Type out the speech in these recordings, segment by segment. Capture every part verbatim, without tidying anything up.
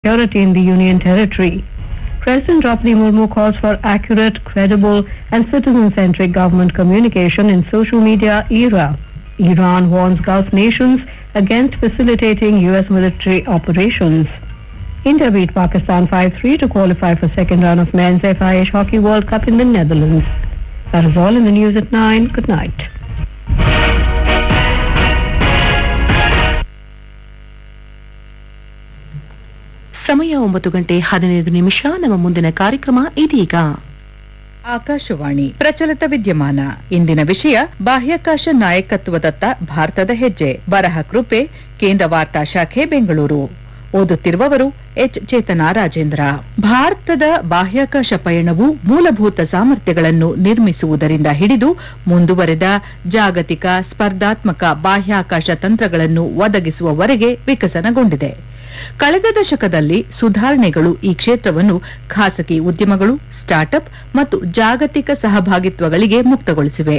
security in the Union territory. President Draupadi Murmu calls for accurate, credible and citizen-centric government communication in social media era. Iran warns Gulf nations against facilitating U S military operations. India beat Pakistan five three to qualify for second round of men's F I H Hockey World Cup in the Netherlands. That is all in the news at nine. Good night. ಸಮಯ ಒಂಬತ್ತು ಗಂಟೆ ಹದಿನೈದು ನಿಮಿಷ. ನಮ್ಮ ಮುಂದಿನ ಕಾರ್ಯಕ್ರಮ ಇದೀಗ. ಆಕಾಶವಾಣಿ ಪ್ರಚಲಿತ ವಿದ್ಯಮಾನ. ಇಂದಿನ ವಿಷಯ ಬಾಹ್ಯಾಕಾಶ ನಾಯಕತ್ವದತ್ತ ಭಾರತದ ಹೆಜ್ಜೆ. ಬರಹ ಕೃಪೆ, ಕೇಂದ್ರ ವಾರ್ತಾ ಶಾಖೆ, ಬೆಂಗಳೂರು. ಓದುತ್ತಿರುವವರು ಎಚ್ ಚೇತನಾ ರಾಜೇಂದ್ರ. ಭಾರತದ ಬಾಹ್ಯಾಕಾಶ ಪಯಣವು ಮೂಲಭೂತ ಸಾಮರ್ಥ್ಯಗಳನ್ನು ನಿರ್ಮಿಸುವುದರಿಂದ ಹಿಡಿದು ಮುಂದುವರೆದ ಜಾಗತಿಕ ಸ್ಪರ್ಧಾತ್ಮಕ ಬಾಹ್ಯಾಕಾಶ ತಂತ್ರಗಳನ್ನು ಒದಗಿಸುವವರೆಗೆ ವಿಕಸನಗೊಂಡಿದೆ. ಕಳೆದ ದಶಕದಲ್ಲಿ ಸುಧಾರಣೆಗಳು ಈ ಕ್ಷೇತ್ರವನ್ನು ಖಾಸಗಿ ಉದ್ಯಮಗಳು, ಸ್ಟಾರ್ಟ್ಅಪ್ ಮತ್ತು ಜಾಗತಿಕ ಸಹಭಾಗಿತ್ವಗಳಿಗೆ ಮುಕ್ತಗೊಳಿಸಿವೆ.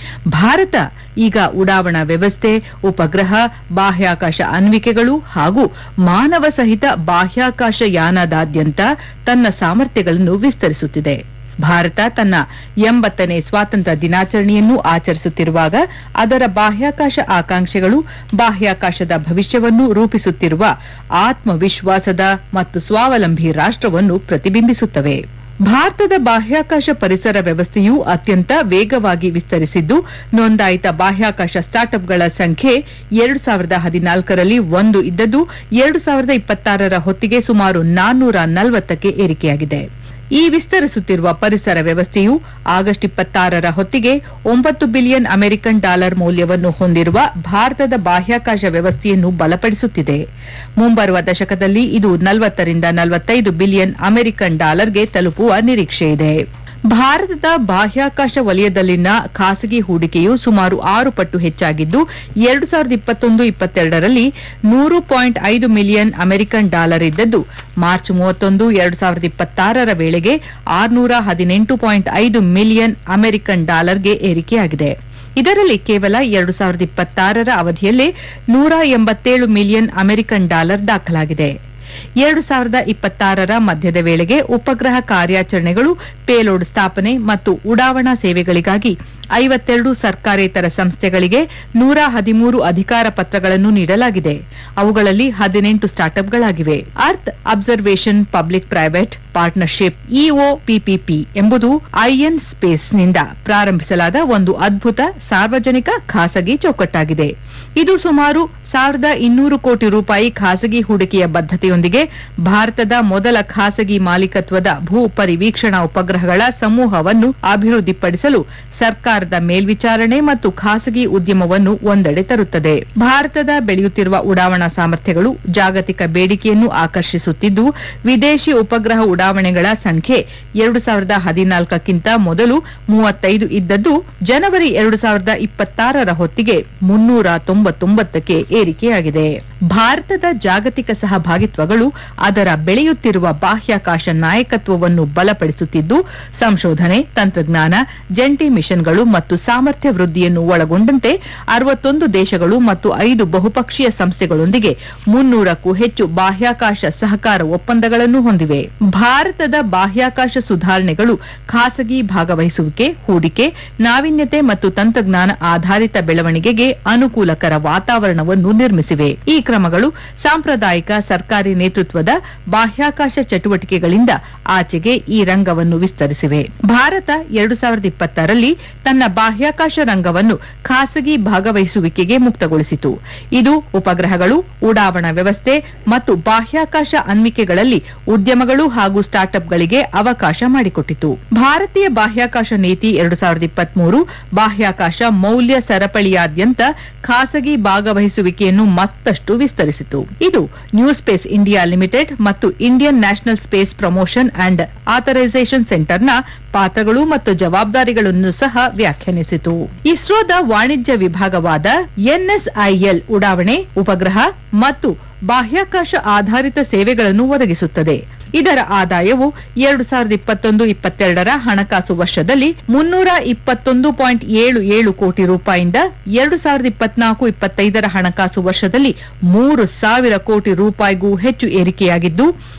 ಭಾರತ ಈಗ ಉಡಾವಣಾ ವ್ಯವಸ್ಥೆ, ಉಪಗ್ರಹ, ಬಾಹ್ಯಾಕಾಶ ಅನ್ವಿಕೆಗಳು ಹಾಗೂ ಮಾನವ ಸಹಿತ ಬಾಹ್ಯಾಕಾಶ ಯಾನದಾದ್ಯಂತ ತನ್ನ ಸಾಮರ್ಥ್ಯಗಳನ್ನು ವಿಸ್ತರಿಸುತ್ತಿದೆ. ಭಾರತ ತನ್ನ ಎಂಬತ್ತನೇ ಸ್ವಾತಂತ್ರ್ಯ ದಿನಾಚರಣೆಯನ್ನು ಆಚರಿಸುತ್ತಿರುವಾಗ ಅದರ ಬಾಹ್ಯಾಕಾಶ ಆಕಾಂಕ್ಷೆಗಳು ಬಾಹ್ಯಾಕಾಶದ ಭವಿಷ್ಯವನ್ನು ರೂಪಿಸುತ್ತಿರುವ ಆತ್ಮವಿಶ್ವಾಸದ ಮತ್ತು ಸ್ವಾವಲಂಬಿ ರಾಷ್ಟ್ರವನ್ನು ಪ್ರತಿಬಿಂಬಿಸುತ್ತವೆ. ಭಾರತದ ಬಾಹ್ಯಾಕಾಶ ಪರಿಸರ ವ್ಯವಸ್ಥೆಯು ಅತ್ಯಂತ ವೇಗವಾಗಿ ವಿಸ್ತರಿಸಿದ್ದು, ನೋಂದಾಯಿತ ಬಾಹ್ಯಾಕಾಶ ಸ್ಟಾರ್ಟ್ಅಪ್ಗಳ ಸಂಖ್ಯೆ ಎರಡು ಸಾವಿರದ ಹದಿನಾಲ್ಕರಲ್ಲಿ ಒಂದು ಇದ್ದದ್ದು ಎರಡು ಸಾವಿರದ ಇಪ್ಪತ್ತಾರರ ಹೊತ್ತಿಗೆ ಸುಮಾರು ನಾನ್ನೂರ ನಲವತ್ತಕ್ಕೆ ಏರಿಕೆಯಾಗಿದೆ. ಈ ವಿಸ್ತರಿಸುತ್ತಿರುವ ಪರಿಸರ ವ್ಯವಸ್ಥೆಯು ಆಗಸ್ಟ್ ಇಪ್ಪತ್ತಾರರ ಹೊತ್ತಿಗೆ ಒಂಬತ್ತು ಬಿಲಿಯನ್ ಅಮೆರಿಕನ್ ಡಾಲರ್ ಮೌಲ್ಯವನ್ನು ಹೊಂದಿರುವ ಭಾರತದ ಬಾಹ್ಯಾಕಾಶ ವ್ಯವಸ್ಥೆಯನ್ನು ಬಲಪಡಿಸುತ್ತಿದೆ. ಮುಂಬರುವ ದಶಕದಲ್ಲಿ ಇದು ನಲವತ್ತರಿಂದ ನಲವತ್ತೈದು ಬಿಲಿಯನ್ ಅಮೆರಿಕನ್ ಡಾಲರ್ಗೆ ತಲುಪುವ ನಿರೀಕ್ಷೆಯಿದೆ. ಭಾರತದ ಬಾಹ್ಯಾಕಾಶ ವಲಯದಲ್ಲಿನ ಖಾಸಗಿ ಹೂಡಿಕೆಯು ಸುಮಾರು ಆರು ಪಟ್ಟು ಹೆಚ್ಚಾಗಿದ್ದು, ಎರಡು ಸಾವಿರದ ಇಪ್ಪತ್ತೊಂದು ಇಪ್ಪತ್ತೆರಡರಲ್ಲಿ ನೂರು ಪಾಯಿಂಟ್ ಐದು ಮಿಲಿಯನ್ ಅಮೆರಿಕನ್ ಡಾಲರ್ ಇದ್ದದ್ದು ಮಾರ್ಚ್ ಮೂವತ್ತೊಂದು ಎರಡು ಸಾವಿರದ ಇಪ್ಪತ್ತಾರರ ವೇಳೆಗೆ ಆರುನೂರ ಹದಿನೆಂಟು ಪಾಯಿಂಟ್ ಐದು ಮಿಲಿಯನ್ ಅಮೆರಿಕನ್ ಡಾಲರ್ಗೆ ಏರಿಕೆಯಾಗಿದೆ. ಇದರಲ್ಲಿ ಕೇವಲ ಎರಡು ಸಾವಿರದ ಇಪ್ಪತ್ತಾರರ ಅವಧಿಯಲ್ಲೇ ನೂರ ಎಂಬತ್ತೇಳು ಮಿಲಿಯನ್ ಅಮೆರಿಕನ್ ಡಾಲರ್ ದಾಖಲಾಗಿದೆ. ಎರಡು ಸಾವಿರದ ಇಪ್ಪತ್ತಾರರ ಮಧ್ಯದ ವೇಳೆಗೆ ಉಪಗ್ರಹ ಕಾರ್ಯಾಚರಣೆಗಳು, ಪೇಲೋಡ್ ಸ್ಥಾಪನೆ ಮತ್ತು ಉಡಾವಣಾ ಸೇವೆಗಳಿಗಾಗಿ ಐವತ್ತೆರಡು ಸರ್ಕಾರೇತರ ಸಂಸ್ಥೆಗಳಿಗೆ ನೂರ ಹದಿಮೂರು ಅಧಿಕಾರ ಪತ್ರಗಳನ್ನು ನೀಡಲಾಗಿದೆ. ಅವುಗಳಲ್ಲಿ ಹದಿನೆಂಟು ಸ್ಟಾರ್ಟ್ಅಪ್ಗಳಾಗಿವೆ. Earth observation public private partnership ಇಒಪಿಪಿಪಿ ಎಂಬುದು ಐಎನ್ ಸ್ಪೇಸ್ ನಿಂದ ಪ್ರಾರಂಭಿಸಲಾದ ಒಂದು ಅದ್ಭುತ ಸಾರ್ವಜನಿಕ ಖಾಸಗಿ ಚೌಕಟ್ಟಾಗಿದೆ. ಇದು ಸುಮಾರು ಸಾವಿರದ ಇನ್ನೂರು ಕೋಟಿ ರೂಪಾಯಿ ಖಾಸಗಿ ಹೂಡಿಕೆಯ ಬದ್ಧತೆಯೊಂದಿಗೆ ಭಾರತದ ಮೊದಲ ಖಾಸಗಿ ಮಾಲೀಕತ್ವದ ಭೂ ಪರಿವೀಕ್ಷಣಾ ಉಪಗ್ರಹಗಳ ಸಮೂಹವನ್ನು ಅಭಿವೃದ್ಧಿಪಡಿಸಲು ಸರ್ಕಾರದ ಮೇಲ್ವಿಚಾರಣೆ ಮತ್ತು ಖಾಸಗಿ ಉದ್ಯಮವನ್ನು ಒಂದೆಡೆ ತರುತ್ತದೆ. ಭಾರತದ ಬೆಳೆಯುತ್ತಿರುವ ಉಡಾವಣಾ ಸಾಮರ್ಥ್ಯಗಳು ಜಾಗತಿಕ ಬೇಡಿಕೆಯನ್ನು ಆಕರ್ಷಿಸುತ್ತಿದ್ದು, ವಿದೇಶಿ ಉಪಗ್ರಹ ಉಡಾವಣೆಗಳ ಸಂಖ್ಯೆ ಎರಡು ಸಾವಿರದ ಹದಿನಾಲ್ಕಕ್ಕಿಂತ ಮೊದಲು ಮೂವತ್ತೈದು ಇದ್ದದ್ದು ಜನವರಿ ಎರಡು ಸಾವಿರದ ಇಪ್ಪತ್ತಾರರ ಹೊತ್ತಿಗೆ ಮುನ್ನೂರ ತೊಂಬತ್ತೊಂಬತ್ತಕ್ಕೆ ಏರಿಕೆಯಾಗಿದೆ. ಭಾರತದ ಜಾಗತಿಕ ಸಹಭಾಗಿತ್ವಗಳು ಅದರ ಬೆಳೆಯುತ್ತಿರುವ ಬಾಹ್ಯಾಕಾಶ ನಾಯಕತ್ವವನ್ನು ಬಲಪಡಿಸುತ್ತಿದ್ದು, ಸಂಶೋಧನೆ, ತಂತ್ರಜ್ಞಾನ, ಜಂಟಿ ಮಿಷನ್ಗಳು ಮತ್ತು ಸಾಮರ್ಥ್ಯ ವೃದ್ಧಿಯನ್ನು ಒಳಗೊಂಡಂತೆ ಅರವತ್ತೊಂದು ದೇಶಗಳು ಮತ್ತು ಐದು ಬಹುಪಕ್ಷೀಯ ಸಂಸ್ಥೆಗಳೊಂದಿಗೆ ಮುನ್ನೂರಕ್ಕೂ ಹೆಚ್ಚು ಬಾಹ್ಯಾಕಾಶ ಸಹಕಾರ ಒಪ್ಪಂದಗಳನ್ನು ಹೊಂದಿವೆ. ಭಾರತದ ಬಾಹ್ಯಾಕಾಶ ಸುಧಾರಣೆಗಳು ಖಾಸಗಿ ಭಾಗವಹಿಸುವಿಕೆ, ಹೂಡಿಕೆ, ನಾವೀನ್ಯತೆ ಮತ್ತು ತಂತ್ರಜ್ಞಾನ ಆಧಾರಿತ ಬೆಳವಣಿಗೆಗೆ ಅನುಕೂಲಕರ ವಾತಾವರಣವನ್ನು ನಿರ್ಮಿಸಿವೆ. ಈ ಕ್ರಮಗಳು ಸಾಂಪ್ರದಾಯಿಕ ಸರ್ಕಾರಿ ನೇತೃತ್ವದ ಬಾಹ್ಯಾಕಾಶ ಚಟುವಟಿಕೆಗಳಿಂದ ಆಚೆಗೆ ಈ ರಂಗವನ್ನು ವಿಸ್ತರಿಸಿವೆ. ಭಾರತ ಎರಡು ಸಾವಿರದ ಇಪ್ಪತ್ತರಲ್ಲಿ ತನ್ನ ಬಾಹ್ಯಾಕಾಶ ರಂಗವನ್ನು ಖಾಸಗಿ ಭಾಗವಹಿಸುವಿಕೆಗೆ ಮುಕ್ತಗೊಳಿಸಿತು. ಇದು ಉಪಗ್ರಹಗಳು, ಉಡಾವಣಾ ವ್ಯವಸ್ಥೆ ಮತ್ತು ಬಾಹ್ಯಾಕಾಶ ಅನ್ವಿಕೆಗಳಲ್ಲಿ ಉದ್ಯಮಗಳು ಹಾಗೂ ಸ್ಟಾರ್ಟ್ಅಪ್ಗಳಿಗೆ ಅವಕಾಶ ಮಾಡಿಕೊಟ್ಟಿತು. ಭಾರತೀಯ ಬಾಹ್ಯಾಕಾಶ ನೀತಿ ಎರಡು ಸಾವಿರದ ಇಪ್ಪತ್ಮೂರು ಬಾಹ್ಯಾಕಾಶ ಮೌಲ್ಯ ಸರಪಳಿಯಾದ್ಯಂತ ಖಾಸಗಿ ಭಾಗವಹಿಸುವಿಕೆಯನ್ನು ಮತ್ತಷ್ಟು ವಿಸ್ತರಿಸಿತು. ಇದು ನ್ಯೂ ಸ್ಪೇಸ್ ಇಂಡಿಯಾ ಲಿಮಿಟೆಡ್ ಮತ್ತು Indian national space promotion and authorisation ಸೆಂಟರ್ನ ಪಾತ್ರಗಳು ಮತ್ತು ಜವಾಬ್ದಾರಿಗಳನ್ನು ಸಹ ವ್ಯಾಖ್ಯಾನಿಸಿತು. ಇಸ್ರೋದ ವಾಣಿಜ್ಯ ವಿಭಾಗವಾದ ಎನ್ಎಸ್ಐಎಲ್ ಉಡಾವಣೆ, ಉಪಗ್ರಹ ಮತ್ತು ಬಾಹ್ಯಾಕಾಶ ಆಧಾರಿತ ಸೇವೆಗಳನ್ನು ಒದಗಿಸುತ್ತದೆ. ಇದರ ಆದಾಯವು ಎರಡು ಸಾವಿರದ ಇಪ್ಪತ್ತೊಂದು ಇಪ್ಪತ್ತೆರಡರ ಹಣಕಾಸು ವರ್ಷದಲ್ಲಿ ಮುನ್ನೂರ ಇಪ್ಪತ್ತೊಂದು ಪಾಯಿಂಟ್ ಏಳು ಏಳು ಕೋಟಿ ರೂಪಾಯಿಯಿಂದ ಎರಡು ಸಾವಿರದ ಇಪ್ಪತ್ನಾಲ್ಕು ಇಪ್ಪತ್ತೈದರ ಹಣಕಾಸು ವರ್ಷದಲ್ಲಿ ಮೂರು ಸಾವಿರ ಕೋಟಿ ರೂಪಾಯಿಗೂ ಹೆಚ್ಚು ಏರಿಕೆಯಾಗಿದ್ದು